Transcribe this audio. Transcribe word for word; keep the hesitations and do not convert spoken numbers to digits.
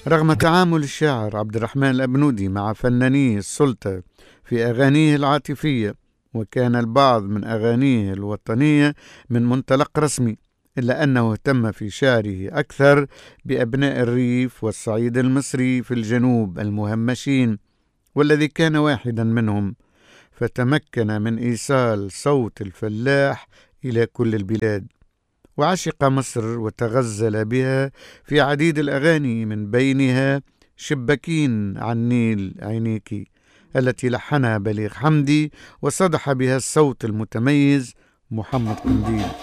رغم تعامل الشاعر عبد الرحمن الأبنودي مع فناني السلطة في أغانيه العاطفية، وكان البعض من أغانيه الوطنية من منطلق رسمي، إلا أنه اهتم في شعره أكثر بأبناء الريف والصعيد المصري في الجنوب المهمشين، والذي كان واحدا منهم، فتمكن من إيصال صوت الفلاح إلى كل البلاد. وعشق مصر وتغزل بها في عديد الأغاني، من بينها شباكين عن النيل عينيكي، التي لحنها بليغ حمدي وصدح بها الصوت المتميز محمد قنديل.